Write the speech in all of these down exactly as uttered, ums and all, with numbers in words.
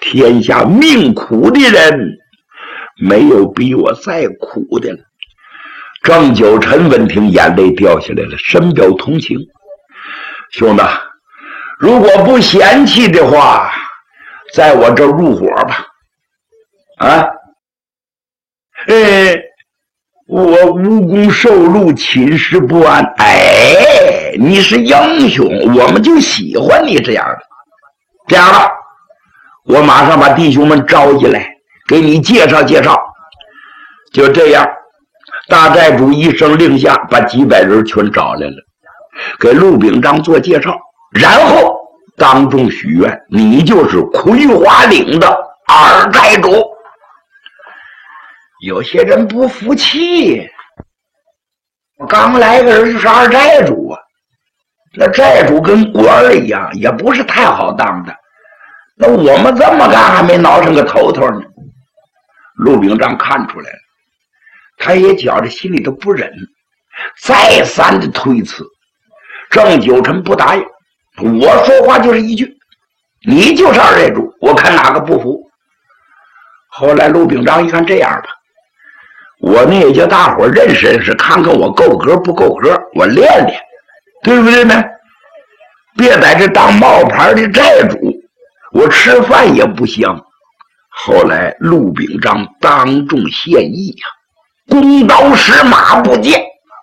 天下命苦的人，没有比我再苦的了。郑九成闻听，眼泪掉下来了，深表同情。兄弟，如果不嫌弃的话，在我这入伙吧。啊，呃，我无功受禄，寝食不安。哎，你是英雄，我们就喜欢你这样的。这样吧，我马上把弟兄们招进来，给你介绍介绍。就这样，大寨主一声令下，把几百人全找来了，给陆秉章做介绍，然后当众许愿，你就是葵花岭的二寨主。有些人不服气，刚来个人就是二寨主啊，那寨主跟官儿一样，也不是太好当的。那我们这么干还没挠上个头头呢。陆秉章看出来了，他也觉着心里头不忍，再三的推辞。郑九成不答应，我说话就是一句，你就是二寨主，我看哪个不服。后来陆秉章一看，这样吧，我呢也叫大伙认识认识，看看我够格不够格，我练练，对不对呢？别在这当冒牌的寨主，我吃饭也不香。后来陆秉章当众献艺呀、啊，弓刀石马不见，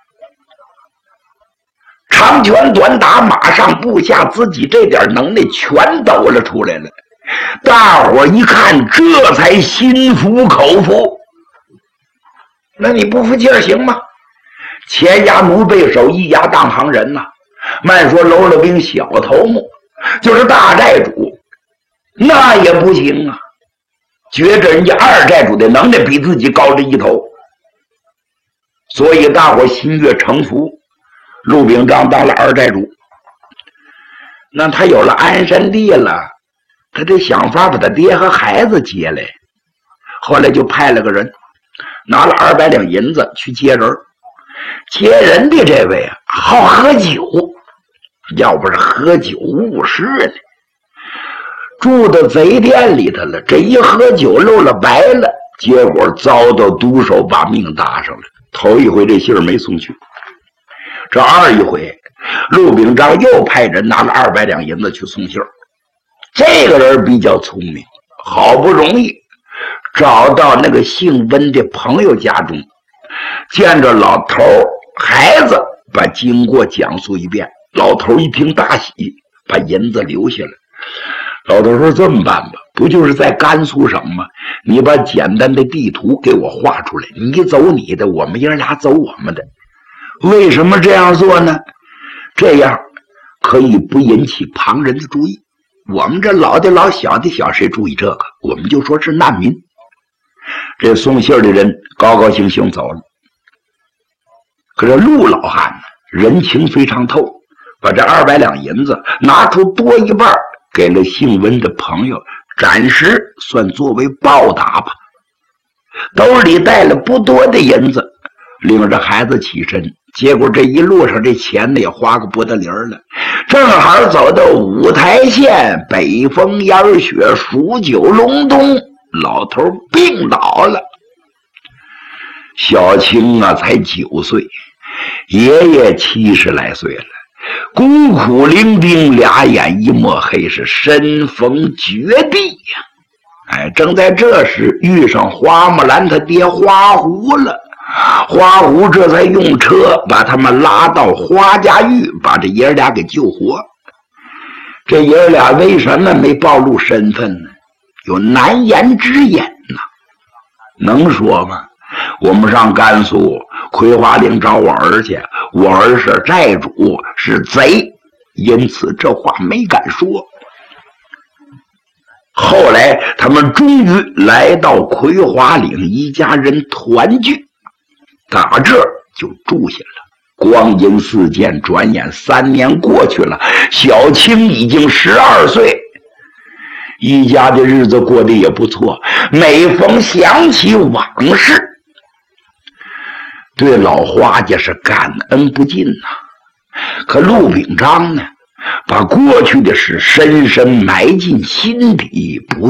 长拳短打，马上部下自己这点能耐全抖了出来了。大伙一看，这才心服口服。那你不服气儿行吗？前衙奴背手，一衙当行人呐、啊。慢说楼了兵小头目，就是大寨主，那也不行啊。觉着人家二寨主的能耐比自己高这一头，所以大伙心悦诚服。陆秉章当了二寨主，那他有了安身地了，他得想法把他爹和孩子接来。后来就派了个人，拿了二百两银子去接人。接人的这位啊，好喝酒，要不是喝酒误事呢，住到贼店里头了，这一喝酒漏了白了，结果遭到毒手把命搭上了。头一回这信儿没送去，这二一回陆秉章又派人拿了二百两银子去送信儿。这个人比较聪明，好不容易找到那个姓温的朋友家中，见着老头孩子，把经过讲述一遍。老头一听大喜，把银子留下了。老头说，这么办吧，不就是在甘肃省吗？你把简单的地图给我画出来，你走你的，我们爷俩走我们的。为什么这样做呢？这样可以不引起旁人的注意。我们这老的老小的小，谁注意这个？我们就说是难民。这送信的人高高兴兴走了。可是陆老汉呢，人情非常透，把这二百两银子拿出多一半给了姓温的朋友，暂时算作为报答吧。兜里带了不多的银子，领着孩子起身，结果这一路上这钱呢也花个不得零了。正好走到五台县，北风烟雪，数九隆冬，老头病倒了。小青啊才九岁，爷爷七十来岁了，孤苦伶仃，俩眼一抹黑，是身逢绝地呀、啊！哎，正在这时遇上花木兰他爹花狐了。花狐这才用车把他们拉到花家峪，把这爷俩给救活。这爷俩为什么没暴露身份呢？有难言之隐呐、啊，能说吗？我们上甘肃葵花岭找我儿去，我儿是寨主，是贼，因此这话没敢说。后来他们终于来到葵花岭，一家人团聚，打这就住下了。光阴似箭，转眼三年过去了，小青已经十二岁，一家的日子过得也不错。每逢想起往事，对老花家是感恩不尽呐、啊。可陆秉章呢，把过去的事深深埋进心底，不